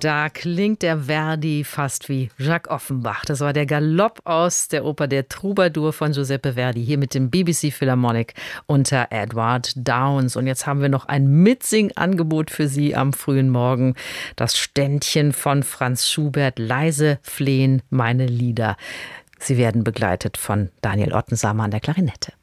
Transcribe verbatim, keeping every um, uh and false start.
Da klingt der Verdi fast wie Jacques Offenbach. Das war der Galopp aus der Oper Der Troubadour von Giuseppe Verdi, hier mit dem B B C Philharmonic unter Edward Downes. Und jetzt haben wir noch ein Mitsing-Angebot für Sie am frühen Morgen. Das Ständchen von Franz Schubert, Leise flehen meine Lieder. Sie werden begleitet von Daniel Ottensamer an der Klarinette.